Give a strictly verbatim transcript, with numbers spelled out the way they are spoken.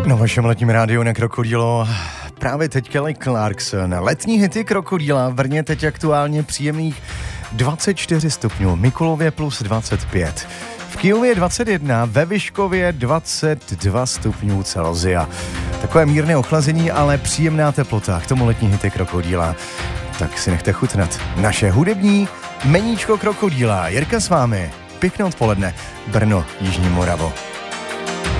Na vašem letním rádiu na Krokodilo právě teď Kelly Clarkson. Letní hity Krokodíla v Brně teď aktuálně příjemných dvacet čtyři stupňů, Mikulově plus dvacet pět. V Kyjově dvacet jedna, ve Vyškově dvacet dva stupňů Celsia. Takové mírné ochlazení, ale příjemná teplota. K tomu letní hity Krokodíla. Tak si nechte chutnat. Naše hudební meníčko Krokodíla. Jirka s vámi. Pěkné odpoledne. Brno, Jižní Moravo.